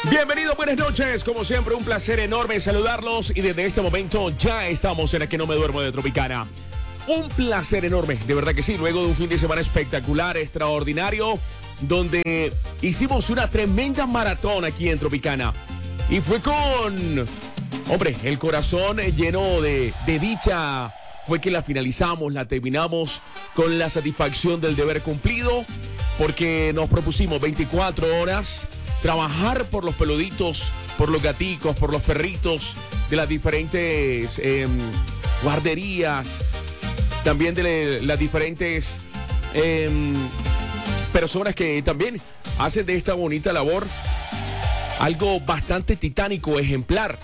Bienvenidos, buenas noches. Como siempre, un placer enorme saludarlos. Y desde este momento ya estamos en la que no me duermo de Tropicana. Un placer enorme, de verdad que sí. Luego de un fin de semana espectacular, extraordinario, donde hicimos una tremenda maratón aquí en Tropicana. Y fue con, hombre, el corazón lleno de dicha. Fue que la finalizamos, la terminamos con la satisfacción del deber cumplido, porque nos propusimos 24 horas trabajar por los peluditos, por los gaticos, por los perritos de las diferentes guarderías, también de las diferentes personas que también hacen de esta bonita labor algo bastante titánico, ejemplar.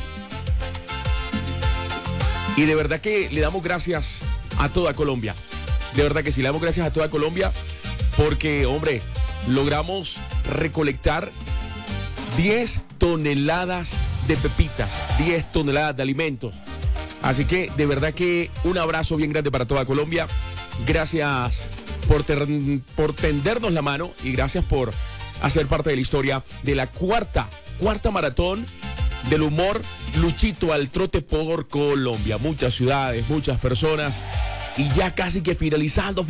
Y de verdad que le damos gracias a toda Colombia. De verdad que sí, le damos gracias a toda Colombia porque, hombre, logramos recolectar 10 toneladas de pepitas, 10 toneladas de alimentos. Así que de verdad que un abrazo bien grande para toda Colombia. Gracias por tendernos la mano y gracias por hacer parte de la historia de la cuarta maratón del humor Luchito al Trote por Colombia. Muchas ciudades, muchas personas y ya casi que finalizando.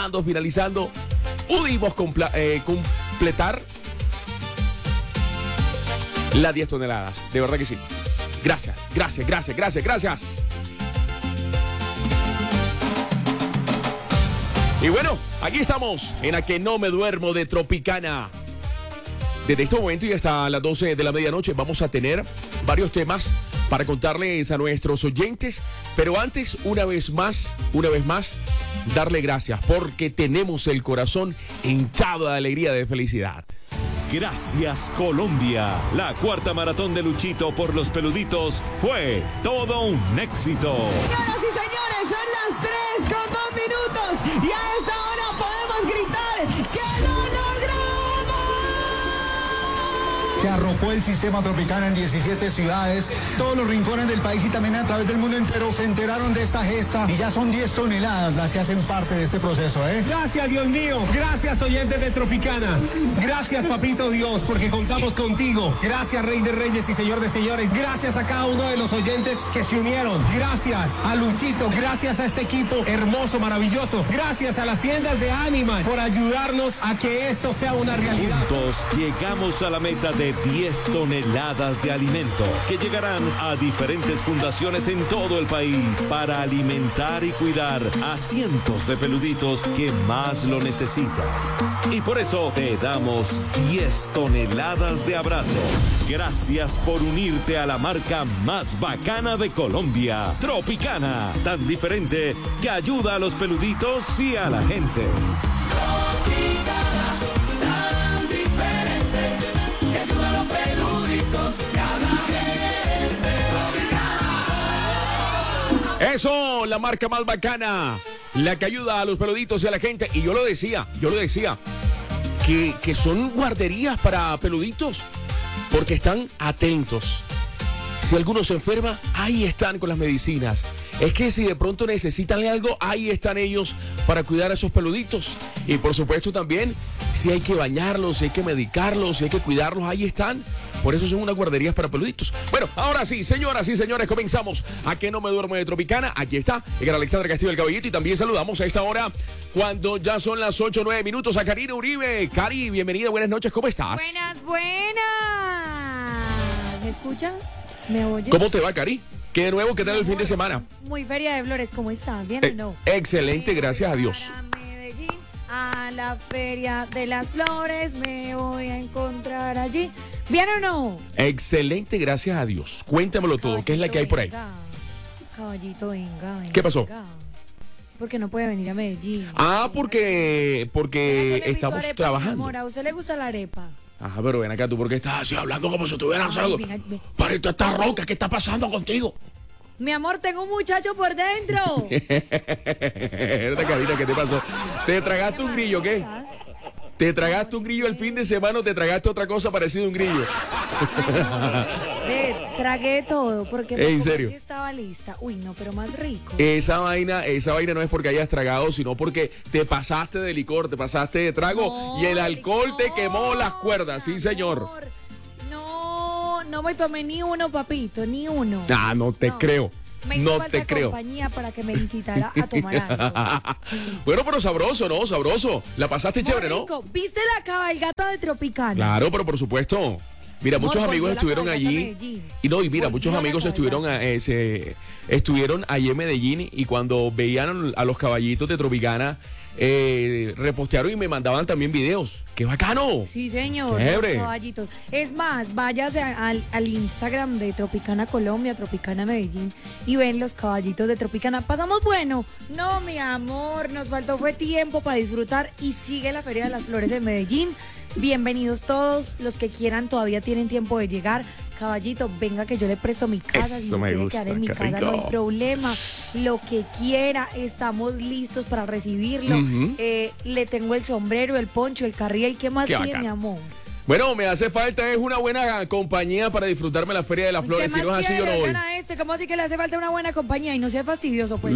Pudimos completar las 10 toneladas. De verdad que sí. Gracias. Y bueno, aquí estamos en la que no me duermo de Tropicana. Desde este momento y hasta las 12 de la medianoche vamos a tener varios temas para contarles a nuestros oyentes. Pero antes, una vez más, darle gracias porque tenemos el corazón hinchado de alegría, de felicidad. Gracias, Colombia. La cuarta maratón de Luchito por los peluditos fue todo un éxito. Señoras y señores, son las 3:02 y a esta hora podemos gritar que lo logramos. Se arropó el sistema Tropicana en 17 ciudades, todos los rincones del país y también a través del mundo entero se enteraron de esta gesta y ya son 10 toneladas las que hacen parte de este proceso, ¿eh? Gracias, Dios mío. Gracias, oyentes de Tropicana. Gracias, Papito Dios, porque contamos contigo. Gracias, Rey de Reyes y Señor de Señores. Gracias a cada uno de los oyentes que se unieron. Gracias a Luchito. Gracias a este equipo hermoso, maravilloso. Gracias a las tiendas de Animal por ayudarnos a que esto sea una realidad. Juntos llegamos a la meta de 10 toneladas de alimento que llegarán a diferentes fundaciones en todo el país para alimentar y cuidar a cientos de peluditos que más lo necesitan. Y por eso te damos 10 toneladas de abrazo. Gracias por unirte a la marca más bacana de Colombia, Tropicana, tan diferente que ayuda a los peluditos y a la gente. Eso, la marca más bacana, la que ayuda a los peluditos y a la gente. Y yo lo decía, que son guarderías para peluditos, porque están atentos. Si alguno se enferma, ahí están con las medicinas. Es que si de pronto necesitan algo, ahí están ellos para cuidar a esos peluditos. Y por supuesto también, si hay que bañarlos, si hay que medicarlos, si hay que cuidarlos, ahí están. Por eso son unas guarderías para peluditos. Bueno, ahora sí, señoras y señores, comenzamos. ¿A qué no me duermo de Tropicana? Aquí está el gran Alexander Castillo del Caballito. Y también saludamos a esta hora, cuando ya son las 8:09, a Karina Uribe. Cari, bienvenida, buenas noches, ¿cómo estás? Buenas. ¿Me escuchan? ¿Me oyes? ¿Cómo te va, Cari? ¿Qué de nuevo? ¿Qué tal el fin de semana? Muy Feria de Flores, ¿cómo estás? ¿Bien o no? Excelente, gracias a Dios. Para Medellín, a la Feria de las Flores, me voy a encontrar allí. ¿Bien o no? Excelente, gracias a Dios. Cuéntamelo todo, ¿qué es la que hay por ahí? Caballito, venga. ¿Qué pasó? Porque no puede venir a Medellín. Porque estamos trabajando. Amor, ¿a usted le gusta la arepa? Ajá, pero ven acá, ¿tú por qué estás así hablando como si estuvieras algo? Para esto está ronca, ¿qué está pasando contigo? Mi amor, tengo un muchacho por dentro. Esta cabina, ¿qué te pasó? ¿Te tragaste un grillo, qué? ¿Te tragaste un grillo el fin de semana o te tragaste otra cosa parecida a un grillo? Tragué todo porque ¿En serio? Sí estaba lista. Uy, no, pero más rico. Esa vaina no es porque hayas tragado, sino porque te pasaste de licor, te pasaste de trago y el alcohol te quemó las cuerdas. Sí, señor. No, no me tomé ni uno, papito, ni uno. Ah, no te creo. Me hizo No falta te creo. compañía para que me incitara a tomar algo. Bueno, pero sabroso, ¿no? Sabroso. La pasaste Muy chévere, ¿no? rico. ¿Viste la cabalgata de Tropicana? Claro, pero por supuesto. Mira, Amor, muchos amigos volvió la estuvieron cabalgata a allí. Medellín. Y no, y mira, Volvió muchos la amigos estuvieron, estuvieron allí en Medellín y cuando veían a los caballitos de Tropicana, repostearon y me mandaban también videos. ¡Qué bacano! Sí, señor. Chévere. Los caballitos. Es más, váyase al Instagram de Tropicana Colombia, Tropicana Medellín, y ven los caballitos de Tropicana. ¿Pasamos bueno? No, mi amor, nos faltó tiempo para disfrutar y sigue la Feria de las Flores de Medellín. Bienvenidos todos, los que quieran todavía tienen tiempo de llegar. Caballito, venga que yo le presto mi casa. Eso si me quiere gusta, quedar en mi qué casa, no hay rico. problema. Lo que quiera, estamos listos para recibirlo. Ujú. Le tengo el sombrero, el poncho, el carriel. ¿Qué más Qué tiene, bacano. mi amor? Bueno, me hace falta es una buena compañía para disfrutarme la Feria de las Flores. ¿Qué Si no más es así, yo no quiere? voy. Gana este, ¿cómo así que le hace falta una buena compañía y no sea fastidioso, pues?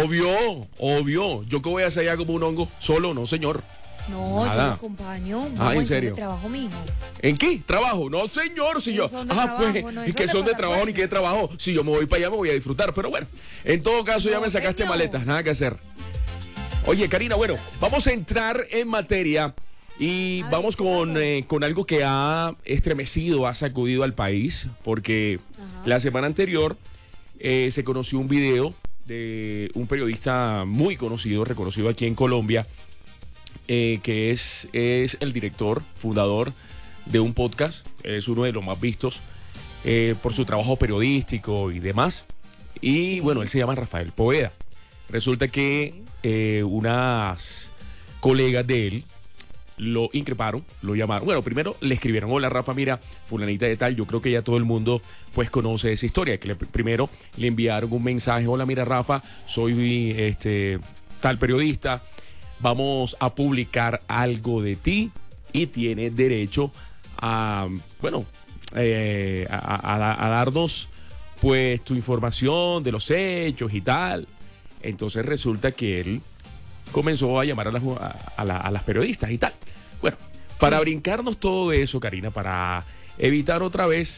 Obvio. Yo que voy a hacer allá como un hongo solo, no, señor. No, Nada. yo lo acompaño. ¿en Vamos, son serio? de trabajo, mijo. ¿En qué? ¿Trabajo? No, señor. Si yo. No son de trabajo, no, y eso que es son de para trabajo ni afuera. qué trabajo. Si yo me voy para allá, me voy a disfrutar. Pero bueno, en todo caso, ya No, me sacaste señor. maletas, nada que hacer. Oye, Karina, bueno, vamos a entrar en materia y A ver, vamos ¿qué pasó? con algo que ha estremecido, ha sacudido al país, porque Ajá. la semana anterior se conoció un video de un periodista muy conocido, reconocido aquí en Colombia, que es el director, fundador de un podcast, es uno de los más vistos por su trabajo periodístico y demás. Y bueno, él se llama Rafael Poveda. Resulta que unas colegas de él lo increparon, lo llamaron. Bueno, primero le escribieron: hola Rafa, mira, fulanita de tal. Yo creo que ya todo el mundo pues conoce esa historia. Que primero le enviaron un mensaje: hola, mira Rafa, soy tal periodista. Vamos a publicar algo de ti y tienes derecho a, bueno, a darnos pues tu información de los hechos y tal. Entonces resulta que él comenzó a llamar a las periodistas y tal. Bueno, para brincarnos todo eso, Karina, para evitar otra vez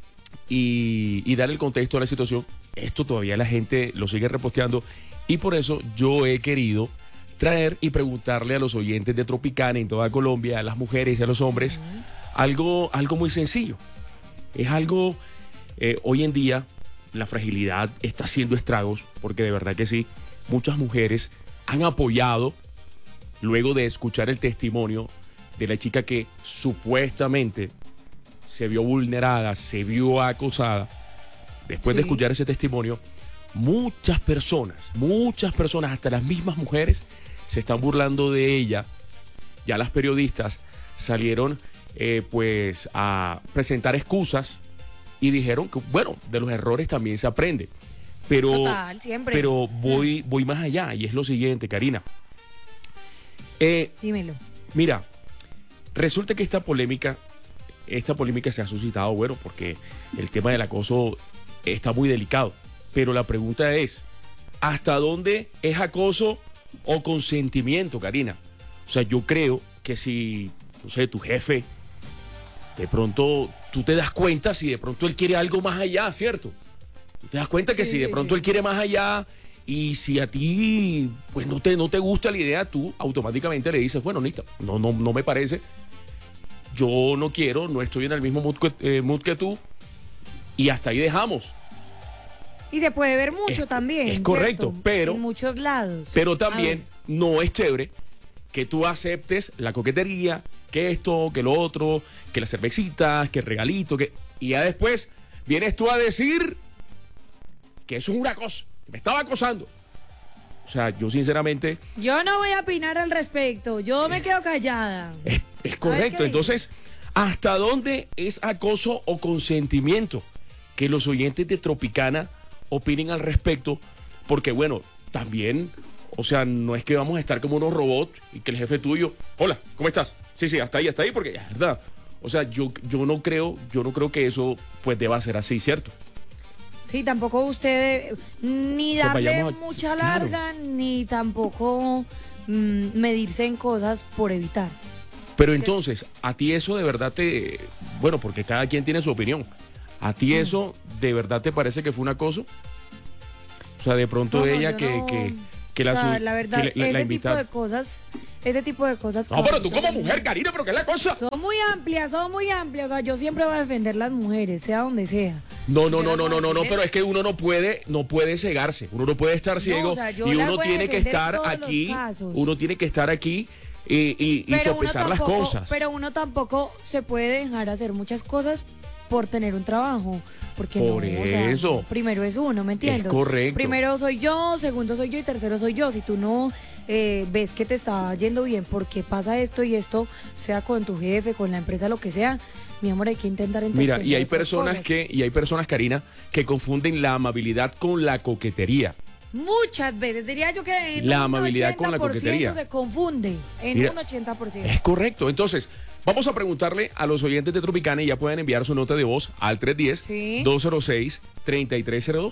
y dar el contexto a la situación, esto todavía la gente lo sigue reposteando y por eso yo he querido traer y preguntarle a los oyentes de Tropicana en toda Colombia, a las mujeres y a los hombres, algo muy sencillo. Es algo, hoy en día, la fragilidad está haciendo estragos, porque de verdad que sí, muchas mujeres han apoyado, luego de escuchar el testimonio de la chica que supuestamente se vio vulnerada, se vio acosada. Después de Sí. escuchar ese testimonio, muchas personas, hasta las mismas mujeres, se están burlando de ella. Ya las periodistas salieron pues a presentar excusas y dijeron que, bueno, de los errores también se aprende. Pero, Total, siempre. pero voy más allá y es lo siguiente, Karina. Dímelo. Mira, resulta que esta polémica se ha suscitado, bueno, porque el tema del acoso está muy delicado. Pero la pregunta es, ¿hasta dónde es acoso o consentimiento, Karina? O sea, yo creo que si, no sé, tu jefe, de pronto tú te das cuenta si de pronto él quiere algo más allá, ¿cierto? Tú te das cuenta que si de pronto él quiere más allá y si a ti pues no te gusta la idea, tú automáticamente le dices, bueno, listo, no me parece, yo no quiero, no estoy en el mismo mood que tú y hasta ahí dejamos. Y se puede ver mucho Es- también. es correcto, ¿cierto? pero- En muchos lados. Pero A también ver. no es chévere que tú aceptes la coquetería, que esto, que lo otro, que las cervecitas, que el regalito, que... Y ya después vienes tú a decir que eso es una cosa, que me estaba acosando. O sea, yo sinceramente... Yo no voy a opinar al respecto. Yo me quedo callada. Es correcto. ¿qué Entonces, ¿hasta dónde es acoso o consentimiento? Que los oyentes de Tropicana opinen al respecto, porque bueno, también, o sea, no es que vamos a estar como unos robots y que el jefe tuyo, hola, ¿cómo estás? Sí, hasta ahí, porque es verdad. O sea, yo no creo que eso pues deba ser así, ¿cierto? Sí, tampoco usted ni Pues darle vayamos a- mucha claro. larga, ni tampoco medirse en cosas por evitar. Pero entonces, a ti eso de verdad bueno, porque cada quien tiene su opinión. ¿A ti eso de verdad te parece que fue un acoso? O sea, de pronto ella que la verdad, la ese tipo invitaron. de cosas, ese tipo de cosas. No, pero tú como mujer, Karina, ¿pero qué es la cosa? Son muy amplias. O sea, yo siempre voy a defender las mujeres, sea donde sea. No, pero es que uno no puede cegarse, uno no puede estar ciego, o sea, yo y las uno voy a tiene que defender estar todos los aquí, casos. uno tiene que estar aquí y Pero sopesar las cosas. Pero uno tampoco se puede dejar hacer muchas cosas por tener un trabajo. Porque Por no, o sea, eso. primero es uno, ¿me entiendes? Es correcto. Primero soy yo, segundo soy yo y tercero soy yo. Si tú no ves que te está yendo bien porque pasa esto y esto, sea con tu jefe, con la empresa, lo que sea, mi amor, hay que intentar entender. Mira, y hay personas, Karina, que confunden la amabilidad con la coquetería. Muchas veces, diría yo que en La un amabilidad con la 80% coquetería. se confunde, en Mira, un 80%. Es correcto. Entonces, vamos a preguntarle a los oyentes de Tropicana y ya pueden enviar su nota de voz al 310-206-3302.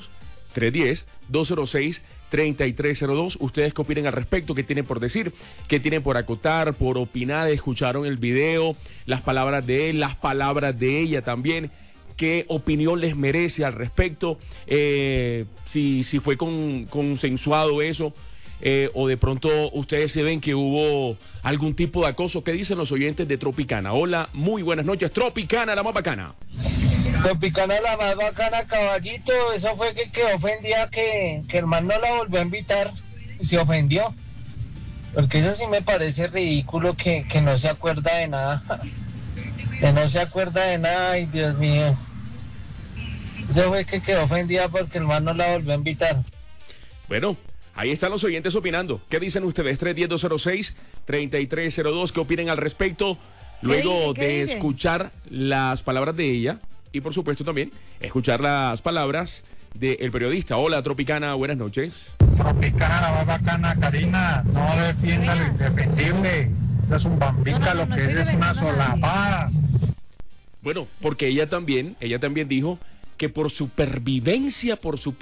310-206-3302. Ustedes qué opinen al respecto, qué tienen por decir, qué tienen por acotar, por opinar, escucharon el video, las palabras de él, las palabras de ella también. ¿Qué opinión les merece al respecto? Si fue consensuado eso, o de pronto ustedes se ven que hubo algún tipo de acoso. ¿Qué dicen los oyentes de Tropicana? Hola, muy buenas noches. Tropicana, la más bacana. Tropicana, la más bacana, caballito. Eso fue que quedó ofendida que el man no la volvió a invitar y se ofendió. Porque eso sí me parece ridículo que no se acuerda de nada. Que no se acuerda de nada, ay Dios mío. Eso fue que quedó ofendida porque el man no la volvió a invitar. Bueno, ahí están los oyentes opinando. ¿Qué dicen ustedes? 310-206-3302. ¿Qué opinen al respecto? Luego de escuchar las palabras de ella y por supuesto también escuchar las palabras del periodista. Hola, Tropicana, buenas noches. Tropicana, la más bacana, Karina. No defienda lo indefendible. Esa es un bambica, lo que es una solapada. Bueno, porque ella también dijo que por supervivencia,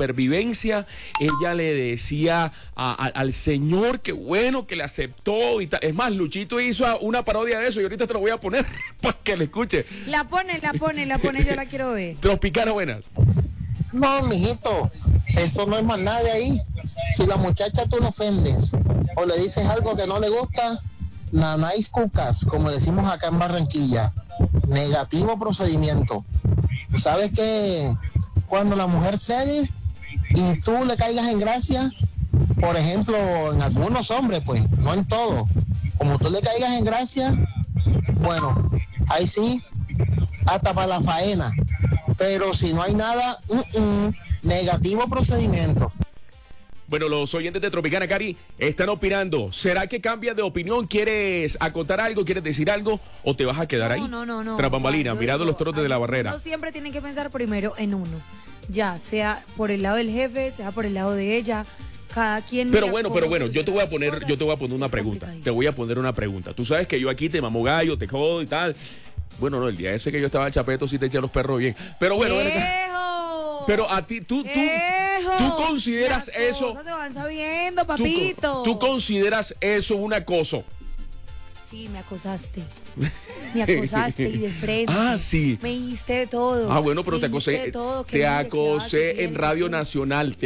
ella le decía al señor que bueno, que le aceptó y tal. Es más, Luchito hizo una parodia de eso y ahorita te lo voy a poner para que le escuche. La pone, yo la quiero ver. Tropicana, buenas. No, mijito, eso no es más nada de ahí. Si la muchacha tú la ofendes o le dices algo que no le gusta, nanais cucas, como decimos acá en Barranquilla. Negativo procedimiento. ¿Sabes que cuando la mujer cede y tú le caigas en gracia, por ejemplo, en algunos hombres, pues, no en todos, como tú le caigas en gracia, bueno, ahí sí, hasta para la faena. Pero si no hay nada, negativo procedimiento. Bueno, los oyentes de Tropicana, Cari, están opinando. ¿Será que cambias de opinión? ¿Quieres acotar algo? ¿Quieres decir algo? ¿O te vas a quedar ahí? No. Tras bambalinas, mirando los toros desde la barrera. Uno siempre tiene que pensar primero en uno. Ya, sea por el lado del jefe, sea por el lado de ella. Cada quien. Pero bueno, yo te voy a poner una pregunta. Te voy a poner una pregunta. Tú sabes que yo aquí te mamo gallo, te jodo y tal. Bueno, no, el día ese que yo estaba chapeto sí te eché a los perros bien. Pero bueno, pero a ti, tú consideras eso. Las cosas se van sabiendo, papito. ¿Tú consideras eso un acoso? Sí, me acosaste. Me acosaste y de frente. Ah, sí. Me dijiste de todo. Ah, bueno, pero te acosé. Te acosé en Radio Nacional.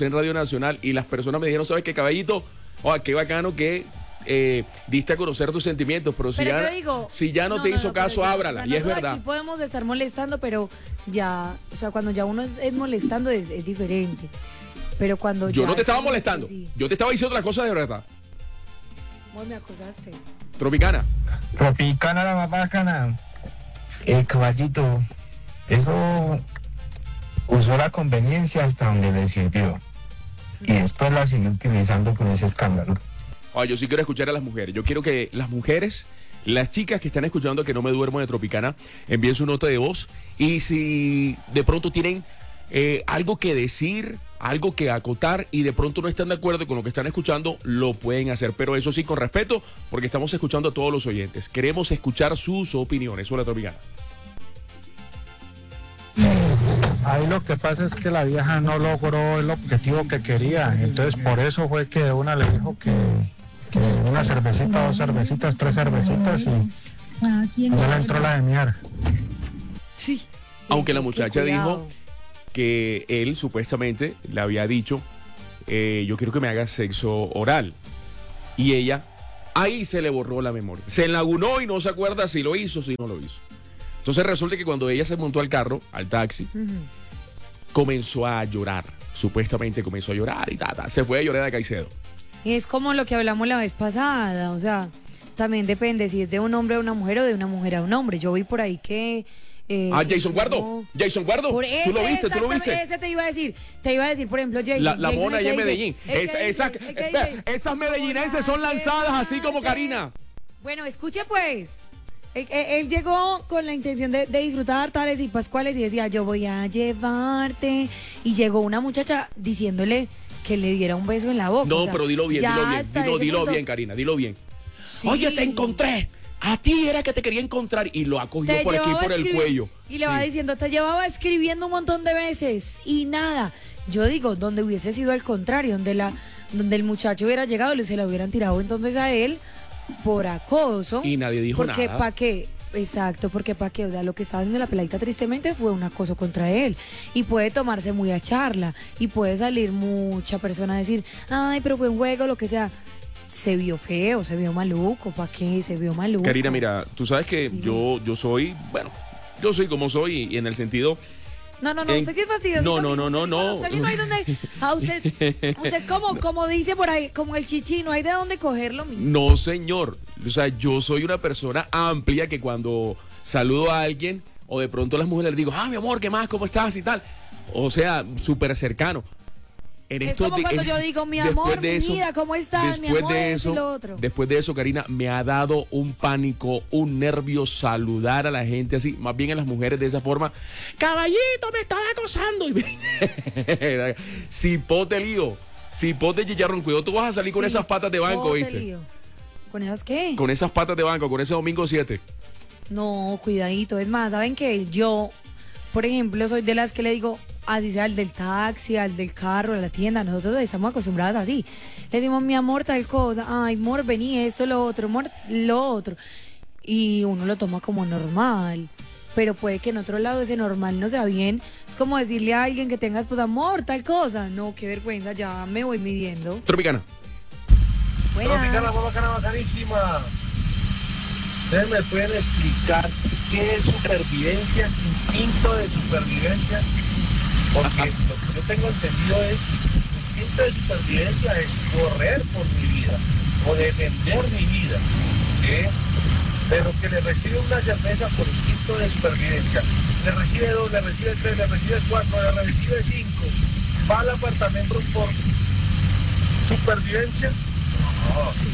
Y las personas me dijeron, ¿sabes qué, caballito? Oh, qué bacano que diste a conocer tus sentimientos, pero si ya no te hizo caso, ábrala. O sea, y es verdad. Aquí podemos estar molestando, pero ya, o sea, cuando ya uno es molestando es diferente. Pero cuando yo no te estaba molestando, yo te estaba diciendo las cosas de verdad. Vos me acosaste. Tropicana, la más bacana. Caballito, eso usó la conveniencia hasta donde le sirvió. Y después la siguió utilizando con ese escándalo. Yo sí quiero escuchar a las mujeres. Yo quiero que las mujeres, las chicas que están escuchando Que No Me Duermo de Tropicana, envíen su nota de voz. Y si de pronto tienen algo que decir, algo que acotar y de pronto no están de acuerdo con lo que están escuchando, lo pueden hacer. Pero eso sí, con respeto, porque estamos escuchando a todos los oyentes. Queremos escuchar sus opiniones. Hola, Tropicana. Ahí lo que pasa es que la vieja no logró el objetivo que quería. Entonces por eso fue que una le dijo que una cervecita, 2 cervecitas, 3 cervecitas y no le entró la de miar. Sí. Aunque la qué muchacha cuidado. dijo que él supuestamente le había dicho, yo quiero que me hagas sexo oral. Y ella, ahí se le borró la memoria. Se enlagunó y no se acuerda si lo hizo o si no lo hizo. Entonces resulta que cuando ella se montó al carro, al taxi, comenzó a llorar. Supuestamente comenzó a llorar y se fue a llorar a Caicedo. Es como lo que hablamos la vez pasada, o sea, también depende si es de un hombre a una mujer o de una mujer a un hombre. Yo vi por ahí que... Jason Guardo. Jason Guardo. Por ¿Tú lo viste? ¿Tú lo viste? Ese te iba a decir, por ejemplo, Jason. La Jason, mona allá en Medellín. Esas Esas medellinenses son lanzadas así como Karina. Bueno, escuche pues. Él llegó con la intención de disfrutar tales y pascuales y decía, yo voy a llevarte. Y llegó una muchacha diciéndole que le diera un beso en la boca. No, o sea, pero dilo bien, dilo bien, Karina, dilo bien. Sí. Oye, te encontré. A ti era que te quería encontrar y lo acogió por aquí, por el cuello. Y le va diciendo, te llevaba escribiendo un montón de veces y nada. Yo digo, donde hubiese sido al contrario, donde el muchacho hubiera llegado y se lo hubieran tirado entonces a él por acoso. Y nadie dijo nada. Porque ¿para qué? Exacto, porque ¿para qué? O sea, lo que estaba haciendo la peladita tristemente fue un acoso contra él. Y puede tomarse muy a charla. Y puede salir mucha persona a decir, ay, pero fue un juego, lo que sea. Se vio feo, se vio maluco, ¿para qué? Se vio maluco. Karina, mira, tú sabes que yo soy, bueno, yo soy como soy y en el sentido... No, usted sí es fastidioso. No. Usted sí no hay donde... usted es como dice por ahí, como el chichi, no hay de dónde cogerlo. No, señor. O sea, yo soy una persona amplia que cuando saludo a alguien o de pronto a las mujeres les digo, mi amor, ¿qué más? ¿Cómo estás? Y tal. O sea, súper cercano. Es como cuando yo digo, mi amor, mi vida, ¿cómo estás? Mi amor, eso y lo otro. Después de eso, Karina, me ha dado un pánico, un nervio saludar a la gente así, más bien a las mujeres de esa forma. Caballito, me estaba acosando. Cipote lío, cipote chicharrón, cuidado, tú vas a salir con esas patas de banco, ¿viste? Lío. ¿Con esas qué? Con esas patas de banco, con ese domingo 7. No, cuidadito. Es más, ¿saben qué? Yo, por ejemplo, soy de las que le digo... Así sea al del taxi, al del carro, a la tienda, nosotros estamos acostumbradas así. Le decimos, mi amor, tal cosa, ay, amor, vení, esto, lo otro, amor, lo otro. Y uno lo toma como normal. Pero puede que en otro lado ese normal no sea bien. Es como decirle a alguien que tengas, pues, amor, tal cosa. No, qué vergüenza, ya me voy midiendo. Tropicana. Buenas. Tropicana, bacanísima. ¿Ustedes me pueden explicar qué es supervivencia, instinto de supervivencia? Porque lo que yo tengo entendido es, instinto de supervivencia es correr por mi vida o defender mi vida, ¿sí? Pero que le recibe una cerveza por instinto de supervivencia, le recibe 2, le recibe 3, le recibe 4, le recibe 5, va al apartamento por supervivencia. No, sí,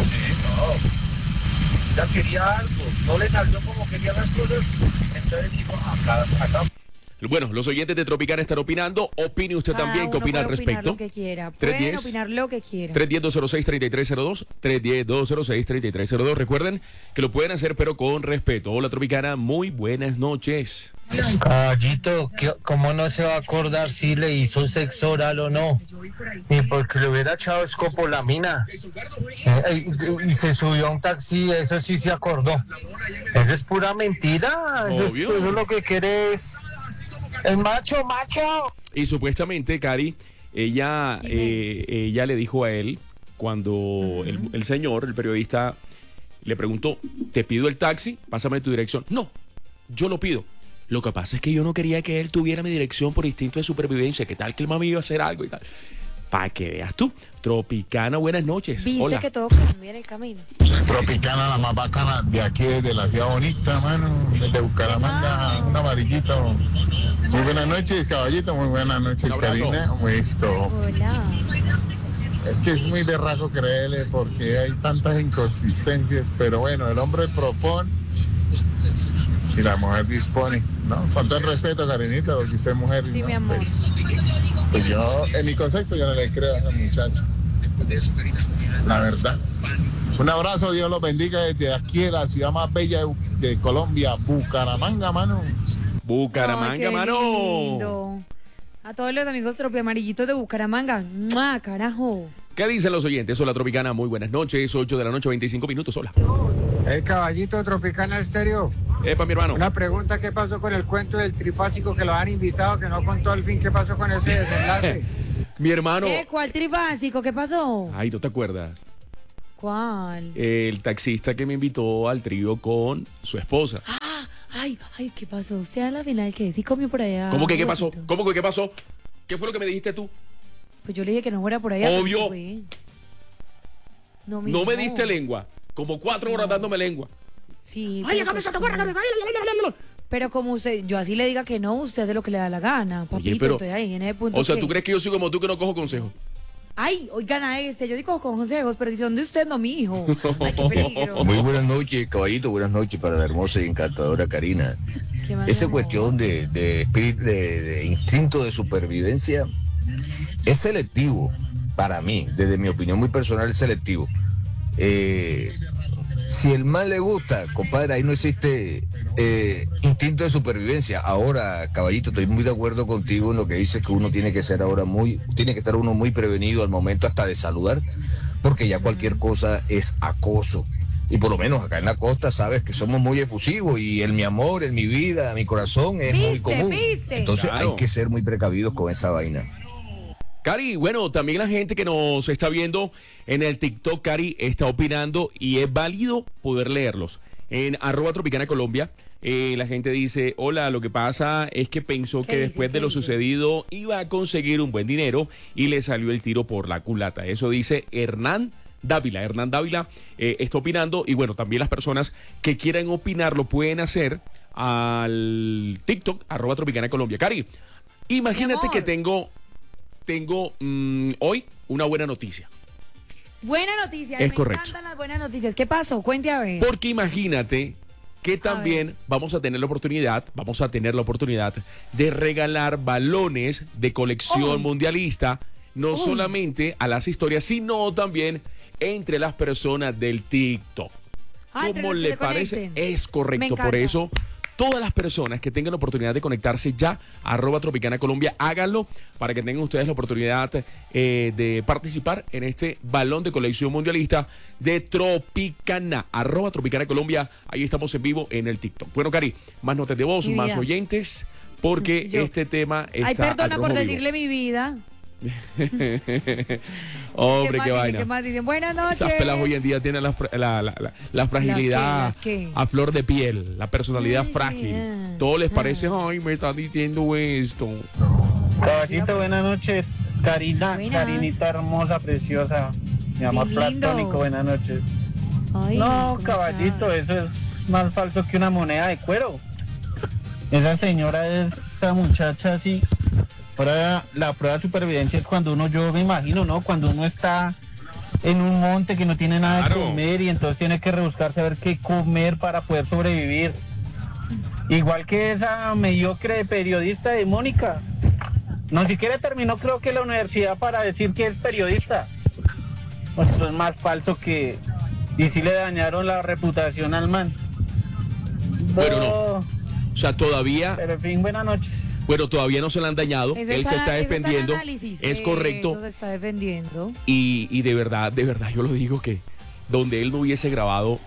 no. Ya quería algo, no le salió como quería las cosas, entonces dijo, acá. Bueno, los oyentes de Tropicana están opinando. Opine usted también, ¿qué opina al respecto? Lo que quiera. Pueden opinar lo que quieran. 310-206-3302, 310-206-3302. Recuerden que lo pueden hacer, pero con respeto. Hola, Tropicana, muy buenas noches. Caballito, ¿cómo no se va a acordar si le hizo sexo oral o no? Ni porque le hubiera echado escopolamina. Y se subió a un taxi, eso sí se acordó. Eso es pura mentira. Eso es lo que quiere es... El macho. Y supuestamente, Cari, ella le dijo a él, cuando el señor, el periodista, le preguntó, ¿te pido el taxi? Pásame tu dirección. No, yo lo pido. Lo que pasa es que yo no quería que él tuviera mi dirección por instinto de supervivencia. ¿Qué tal que el mami iba a hacer algo y tal? Para que veas tú. Tropicana, buenas noches. ¿Viste Hola. que todo cambia en el camino? Tropicana, la más bacana de aquí, desde la ciudad bonita, mano, desde Bucaramanga, un amarillito. Muy buenas noches, caballito, muy buenas noches, Karina. Hola. Es que es muy berraco creerle porque hay tantas inconsistencias, pero bueno, el hombre propone y la mujer dispone, ¿no? Con todo el respeto, Karinita, porque usted es mujer. Sí, ¿no? mi amor. Pues yo, en mi concepto, yo no le creo a esa muchacha. La verdad. Un abrazo, Dios los bendiga desde aquí, de la ciudad más bella de Colombia, Bucaramanga, mano. Bucaramanga, Ay, qué mano. lindo. A todos los amigos tropiamarillitos de Bucaramanga. ¡Mua, carajo! ¿Qué dicen los oyentes? Hola, Tropicana, muy buenas noches. 8 de la noche, 25 minutos. Hola. Hey, caballito, Tropicana Estéreo. Epa, mi hermano. Una pregunta, ¿qué pasó con el cuento del trifásico que lo han invitado, que no contó al fin? ¿Qué pasó con ese desenlace? Mi hermano. ¿Cuál trifásico? ¿Qué pasó? Ay, ¿no te acuerdas? ¿Cuál? El taxista que me invitó al trío con su esposa. Ay, ¿qué pasó? ¿Usted a la final qué? ¿Sí comió por allá? ¿Cómo que qué pasó? ¿Cómo que qué pasó? ¿Qué fue lo que me dijiste tú? Pues yo le dije que no fuera por allá. Obvio. No me diste lengua. Como 4 horas dándome lengua. Sí. Ay, pero, pero como usted, yo así le diga que no, usted hace lo que le da la gana, papito. Oye, pero, usted ahí en ese punto. O sea, ¿tú crees que yo soy como tú que no cojo consejos? Ay, oigan a yo digo con consejos, pero si son de usted, no mi hijo. Ay, qué peligro. Muy buenas noches, caballito, buenas noches para la hermosa y encantadora Karina. Esa cuestión de espíritu, de instinto de supervivencia es selectivo para mí, desde mi opinión muy personal es selectivo. Si el mal le gusta, compadre, ahí no existe instinto de supervivencia. Ahora, caballito, estoy muy de acuerdo contigo en lo que dices, que uno tiene que ser ahora tiene que estar uno muy prevenido al momento hasta de saludar, porque ya cualquier cosa es acoso. Y por lo menos acá en la costa sabes que somos muy efusivos y el mi amor, el mi vida, mi corazón es muy común. Entonces Claro. hay que ser muy precavidos con esa vaina. Cari, bueno, también la gente que nos está viendo en el TikTok, Cari, está opinando y es válido poder leerlos. En @Tropicana Colombia, la gente dice, hola, lo que pasa es que pensó que después de lo sucedido iba a conseguir un buen dinero y le salió el tiro por la culata. Eso dice Hernán Dávila. Hernán Dávila está opinando y bueno, también las personas que quieran opinar lo pueden hacer al TikTok, @Tropicana Colombia. Cari, imagínate que tengo hoy una buena noticia. Buena noticia. Es me correcto. encantan las buenas noticias. ¿Qué pasó? Cuente a ver. Porque imagínate que también vamos a tener la oportunidad de regalar balones de colección mundialista, no solamente a las historias, sino también entre las personas del TikTok. Entre ¿Cómo los que le se parece? conecten. Es Me correcto. encanta. Por eso, todas las personas que tengan la oportunidad de conectarse ya, @Tropicana Colombia, háganlo para que tengan ustedes la oportunidad de participar en este balón de colección mundialista de Tropicana, @Tropicana Colombia. Ahí estamos en vivo en el TikTok. Bueno, Cari, más notas de voz, Mi más vida. oyentes, porque este tema está Ay, perdona al por rojo vivo. decirle mi vida. Hombre, qué más vaina. ¿Qué más dicen? Buenas noches. Esas pelas hoy en día tienen la fragilidad ¿Las qué? a flor de piel, la personalidad frágil. Todo les parece, ay, me está diciendo esto. Caballito, buenas noches. Karinita hermosa, preciosa. Mi amor lindo. platónico, buenas noches. Ay, No, ¿cómo caballito, eso es más falso que una moneda de cuero. Esa señora, esa muchacha así. Ahora, la prueba de supervivencia es cuando yo me imagino, ¿no? Cuando uno está en un monte que no tiene nada de comer y entonces tiene que rebuscarse a ver qué comer para poder sobrevivir. Igual que esa mediocre periodista de Mónica. No siquiera terminó, creo que la universidad para decir que es periodista. Pues esto es más falso que... Y sí le dañaron la reputación al man. Bueno, no. O sea, todavía... Pero en fin, buenas noches. Bueno, todavía no se le han dañado. Eso Él se está en defendiendo. análisis. Es correcto. Eso se está defendiendo. Y de verdad, yo lo digo que donde él no hubiese grabado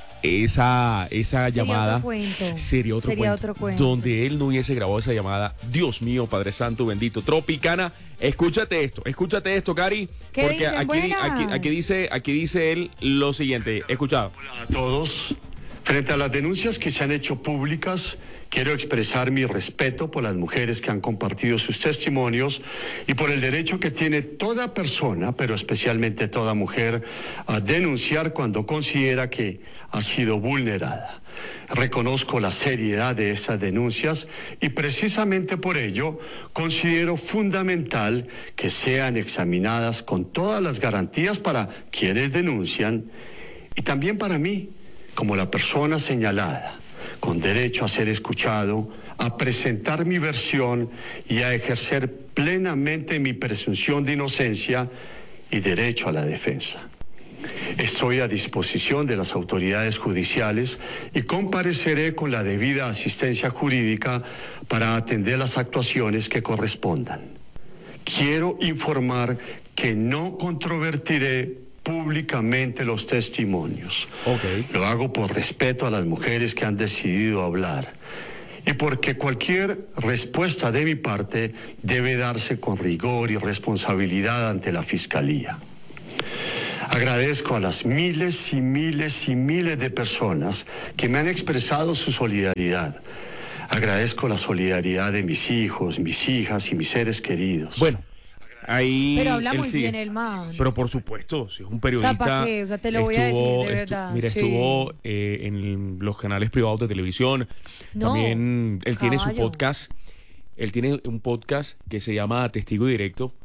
esa llamada, otro cuento. sería Sería otro otro cuento. Donde él no hubiese grabado esa llamada, Dios mío, Padre Santo, bendito. Tropicana, escúchate esto, Cari, ¿Qué porque dicen? Buenas. aquí dice él lo siguiente, escuchado. A todos, frente a las denuncias que se han hecho públicas, quiero expresar mi respeto por las mujeres que han compartido sus testimonios y por el derecho que tiene toda persona, pero especialmente toda mujer, a denunciar cuando considera que ha sido vulnerada. Reconozco la seriedad de estas denuncias y precisamente por ello considero fundamental que sean examinadas con todas las garantías para quienes denuncian y también para mí, como la persona señalada, con derecho a ser escuchado, a presentar mi versión y a ejercer plenamente mi presunción de inocencia y derecho a la defensa. Estoy a disposición de las autoridades judiciales y compareceré con la debida asistencia jurídica para atender las actuaciones que correspondan. Quiero informar que no controvertiré públicamente los testimonios. Lo hago por respeto a las mujeres que han decidido hablar y porque cualquier respuesta de mi parte debe darse con rigor y responsabilidad ante la Fiscalía. Agradezco a las miles y miles y miles de personas que me han expresado su solidaridad. Agradezco la solidaridad de mis hijos, mis hijas y mis seres queridos. Bueno, ahí Pero habla él muy sigue. bien el man. Pero por supuesto, si es un O periodista. sea, ¿para qué? O sea, te lo voy a decir, de verdad. Mira, sí. estuvo en los canales privados de televisión. No, También él tiene su caballo. podcast. Él tiene un podcast que se llama Testigo Directo.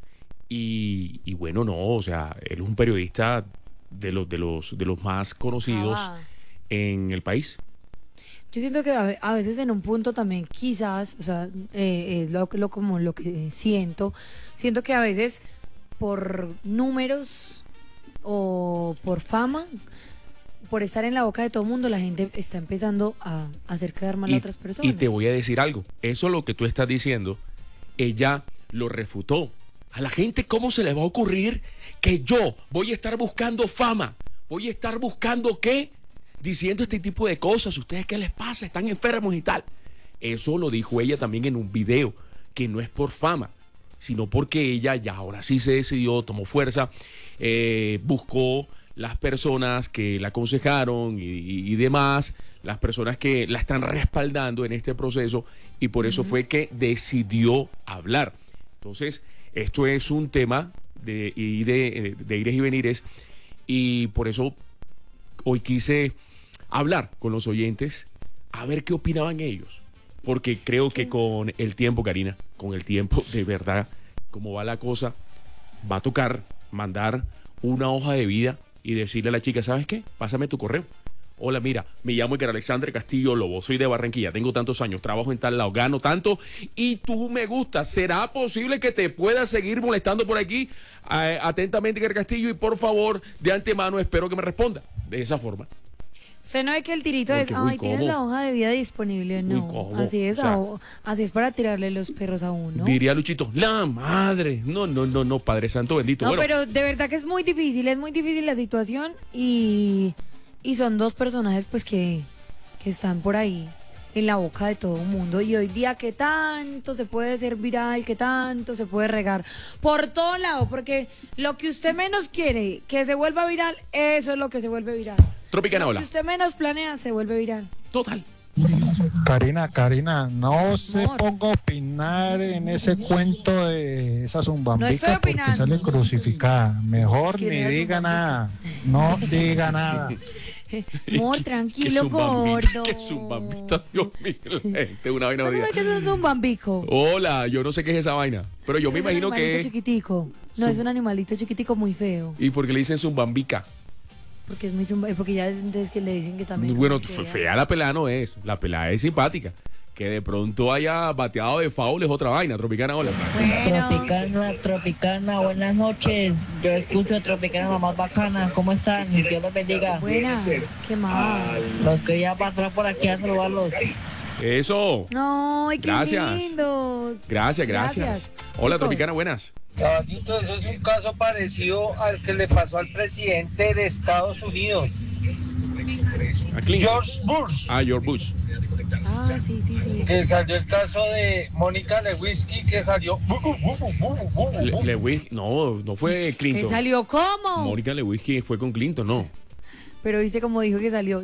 Y bueno, no, o sea, él es un periodista de los más conocidos en el país. Yo siento que a veces en un punto también quizás, o sea, es como lo que siento que a veces por números o por fama, por estar en la boca de todo el mundo, la gente está empezando a hacer quedar mal a otras personas. Y te voy a decir algo, eso lo que tú estás diciendo, ella lo refutó. A la gente, ¿cómo se le va a ocurrir que yo voy a estar buscando fama? ¿Voy a estar buscando qué? Diciendo este tipo de cosas. ¿Ustedes qué les pasa? Están enfermos y tal. Eso lo dijo ella también en un video, que no es por fama, sino porque ella ya ahora sí se decidió, tomó fuerza, buscó las personas que la aconsejaron y demás, las personas que la están respaldando en este proceso, y por eso fue que decidió hablar. Entonces, esto es un tema de ires y venires, y por eso hoy quise hablar con los oyentes a ver qué opinaban ellos, porque creo que con el tiempo, Karina, con el tiempo, de verdad, como va la cosa, va a tocar mandar una hoja de vida y decirle a la chica, ¿sabes qué? Pásame tu correo. Hola, mira, me llamo Edgar Alexandre Castillo Lobo, soy de Barranquilla, tengo tantos años, trabajo en tal lado, gano tanto y tú me gustas. ¿Será posible que te pueda seguir molestando por aquí? Atentamente, Edgar Castillo, y por favor, de antemano, espero que me responda de esa forma. Usted no ve que el tirito Porque, es, uy, ay, tienes ¿cómo? la hoja de vida disponible, no. ¿cómo? Así es, O sea, así es para tirarle los perros a uno. Diría Luchito, la madre. No, Padre Santo bendito. No, Bueno, pero de verdad que es muy difícil la situación y son dos personajes pues que están por ahí en la boca de todo el mundo, y hoy día que tanto se puede ser viral, que tanto se puede regar por todo lado, porque lo que usted menos quiere que se vuelva viral, eso es lo que se vuelve viral. Tropicana, Lo hola. que usted menos planea se vuelve viral. Total. Karina, no se ponga a opinar en ese cuento de esa No estoy zumbambica porque opinando. sale crucificada. Mejor Es que ni no es diga nada. No diga nada. Amor, tranquilo, ¿Qué gordo. ¿Qué es un bambito? Dios mío, la gente, una vaina ¿Usted no jodida. ve que eso es un bambico? Hola, yo no sé qué es esa vaina, pero yo me Es un imagino animalito que... chiquitico. No, es un animalito chiquitico muy feo. ¿Y por qué le dicen zumbambica? Porque es muy porque ya es entonces que le dicen que también. Bueno, como fea la pelada no es, la pelada es simpática. Que de pronto haya bateado de foul es otra vaina. Tropicana, hola. Tropicana, buenas noches. Yo escucho a Tropicana, la más bacana. ¿Cómo están? Dios los bendiga. Buenas, ¿qué más? Los quería pasar por aquí a saludarlos. Eso. Ay, qué Gracias. lindos. Gracias. Hola, Tropicana, buenas. Caballito, eso es un caso parecido al que le pasó al presidente de Estados Unidos, George Bush. George Bush. Ah, sí. Que salió el caso de Mónica Lewinsky, que salió. Lewinsky, no fue Clinton. ¿Que salió cómo? Mónica Lewinsky fue con Clinton, no. Pero viste como dijo que salió.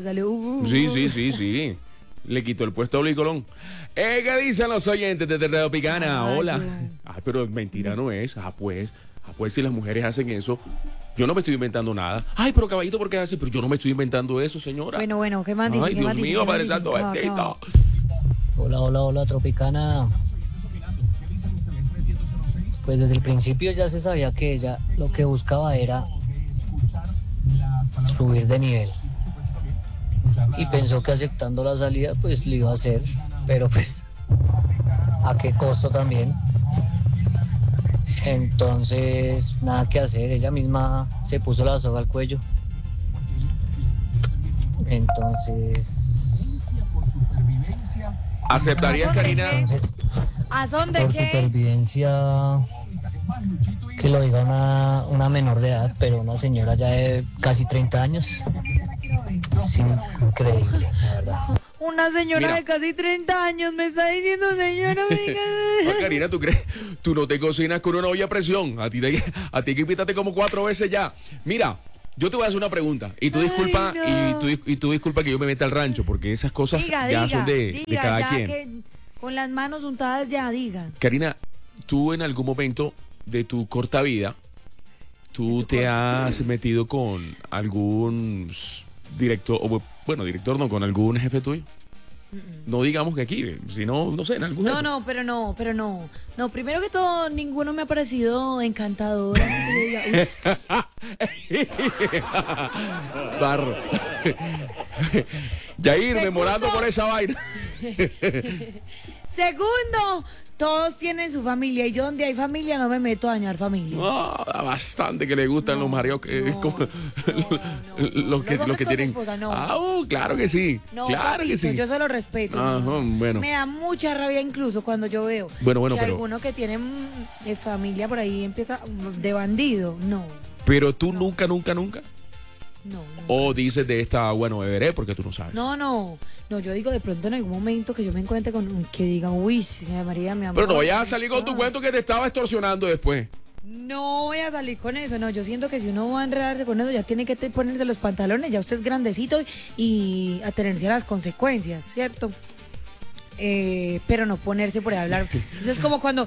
Sí. Le quitó el puesto a Luis Colón. ¿Qué dicen los oyentes de Tropicana? Hola. Pero mentira no es. Pues si las mujeres hacen eso, yo no me estoy inventando nada. Ay, pero caballito, ¿por qué hace? Pero yo no me estoy inventando eso, señora. Bueno, ¿qué más dice? Ay, Dios mío, Padre Santo bendito. Hola, Tropicana. Pues desde el principio ya se sabía que ella lo que buscaba era subir de nivel. Y pensó que aceptando la salida pues lo iba a hacer, pero pues a qué costo también. Entonces nada que hacer, ella misma se puso la soga al cuello. Entonces ¿aceptarías, Karina? ¿A son de por qué? supervivencia que lo diga una menor de edad, pero una señora ya de casi 30 años. Es increíble, la verdad. Una señora Mira. de casi 30 años me está diciendo, señora, venga. Karina, ¿tú crees? Tú no te cocinas con una olla a presión. A ti que invítate como 4 veces ya. Mira, yo te voy a hacer una pregunta. Y tú disculpa, y tú disculpa que yo me meta al rancho, porque esas cosas son de cada ya quien. Que con las manos untadas ya, diga. Karina, tú en algún momento de tu corta vida, ¿tú te has metido con algún director, o bueno, director no, con algún jefe tuyo? No digamos que aquí, sino, no sé, en algún jefe. Pero no. No, primero que todo, ninguno me ha parecido encantador. Así que diga, Barro. Yair, memorando por esa vaina. Segundo, todos tienen su familia y yo donde hay familia no me meto a dañar familia. Bastante que le gustan los maridos que los que tienen. Esposa, no. Claro que sí. No, claro papito, que sí. yo se lo respeto. Ajá, bueno. Me da mucha rabia incluso cuando yo veo Bueno, que pero alguno que tiene familia por ahí empieza de bandido. No. Pero tú nunca. No. O dices de esta, bueno, beberé porque tú no sabes. No, yo digo de pronto en algún momento que yo me encuentre con que diga, uy, señora María, mi amor. Pero no vayas a salir con tu cuento que te estaba extorsionando después. No voy a salir con eso, no, yo siento que si uno va a enredarse con eso ya tiene que ponerse los pantalones, ya usted es grandecito y atenerse a las consecuencias, ¿cierto? Pero no ponerse por ahí a hablar. Eso es como cuando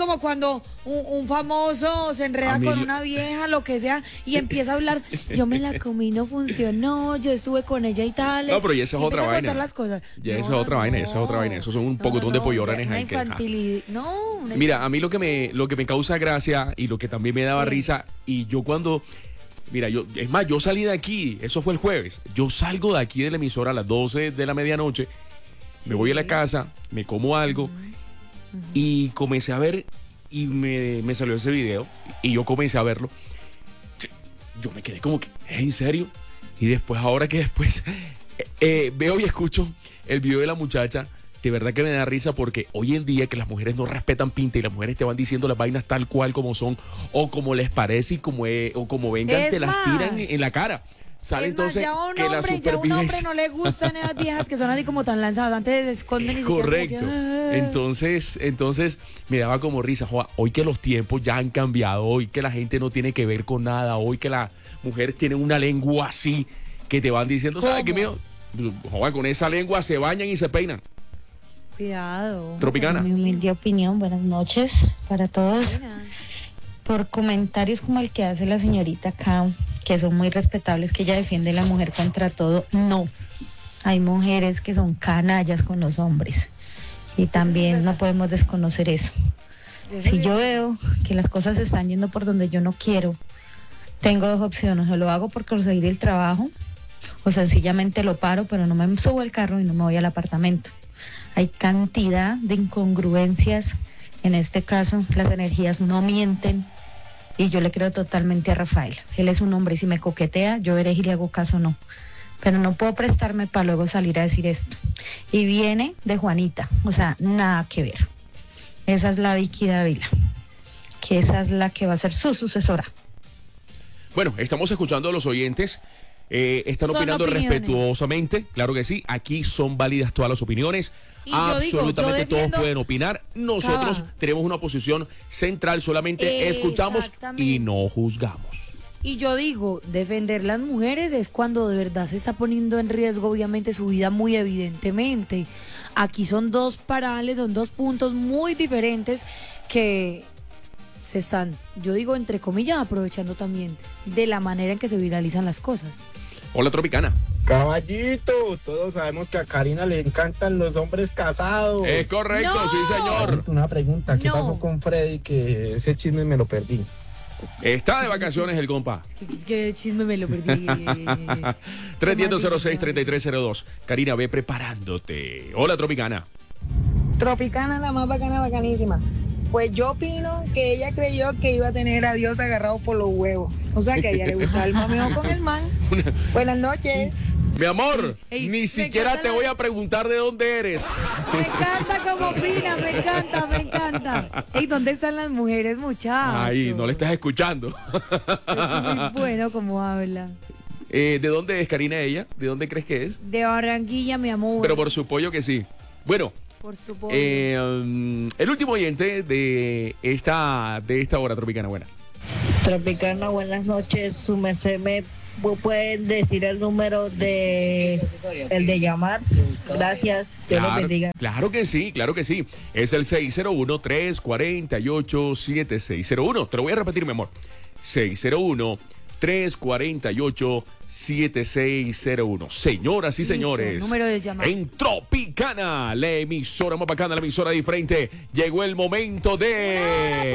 un famoso se enreda con una vieja, lo que sea, y empieza a hablar, yo me la comí, no funcionó, yo estuve con ella y tal. No, pero ya esa es otra vaina. Las cosas. Ya esa es otra vaina, Eso son un pocotón de pollorones. Mira, a mí lo que me causa gracia y lo que también me daba risa, y yo cuando... Mira, es más, yo salí de aquí, eso fue el jueves, yo salgo de aquí de la emisora a las 12 de la medianoche, me voy a la casa, me como algo y comencé a ver y me salió ese video y yo comencé a verlo. Yo me quedé como que, ¿en serio? Y después, veo y escucho el video de la muchacha. De verdad que me da risa porque hoy en día que las mujeres no respetan pinta y las mujeres te van diciendo las vainas tal cual como son o como les parece y o como vengan te las tiran en la cara. Sale entonces ya un que la supervivencia... un hombre no le gustan esas viejas que son así como tan lanzadas, antes se esconden y correcto. Se quedan como que, Entonces me daba como risa, hoy que los tiempos ya han cambiado, hoy que la gente no tiene que ver con nada, hoy que las mujeres tienen una lengua así que te van diciendo, ¿sabes qué mío? Con esa lengua se bañan y se peinan. Cuidado. Tropicana. Mi humilde opinión, buenas noches para todos. Por comentarios como el que hace la señorita acá, que son muy respetables, que ella defiende a la mujer contra todo, no. Hay mujeres que son canallas con los hombres y también no podemos desconocer eso. Si yo veo que las cosas se están yendo por donde yo no quiero, tengo dos opciones: o lo hago por conseguir el trabajo o sencillamente lo paro, pero no me subo al carro y no me voy al apartamento. Hay cantidad de incongruencias. En este caso, las energías no mienten y yo le creo totalmente a Rafael. Él es un hombre y si me coquetea, yo veré si le hago caso o no. Pero no puedo prestarme para luego salir a decir esto. Y viene de Juanita, o sea, nada que ver. Esa es la Vicky Dávila, que esa es la que va a ser su sucesora. Bueno, estamos escuchando a los oyentes. Están opinando respetuosamente, claro que sí. Aquí son válidas todas las opiniones. Absolutamente todos pueden opinar. Nosotros tenemos una posición central, solamente escuchamos y no juzgamos. Y yo digo, defender las mujeres es cuando de verdad se está poniendo en riesgo, obviamente, su vida muy evidentemente. Aquí son dos parales, son dos puntos muy diferentes que se están, yo digo entre comillas, aprovechando también de la manera en que se viralizan las cosas. Hola, Tropicana. Caballito, todos sabemos que a Karina le encantan los hombres casados. Es correcto, sí, señor. Una pregunta, ¿qué pasó con Freddy? Que ese chisme me lo perdí. Está de vacaciones el compa. Es que chisme me lo perdí. 310-06-3302. Karina, ve preparándote. Hola, Tropicana. Tropicana, la más bacana, bacanísima. Pues yo opino que ella creyó que iba a tener a Dios agarrado por los huevos. O sea, que a ella le gustaba el mameo con el man. Buenas noches. Mi amor, ni siquiera te voy a preguntar de dónde eres. Me encanta como opina, me encanta. pasa? Ey, ¿dónde están las mujeres, muchachos? Ay, no le estás escuchando. Es muy bueno como habla. ¿De dónde es, Karina, ella? ¿De dónde crees que es? De Barranquilla, mi amor. Pero por su pollo que sí. Bueno. Por su pollo. El último oyente de esta hora tropicana. Buena. Tropicana, buenas noches. Su merced, ¿me pueden decir el número de el de llamar? Gracias. Dios los bendiga. Claro que sí, claro que sí. Es el 601-348-7601. Te lo voy a repetir, mi amor. 601-348-7601. Señoras y señores, número de llamada. En Tropicana, la emisora más bacana, la emisora diferente, llegó el momento de...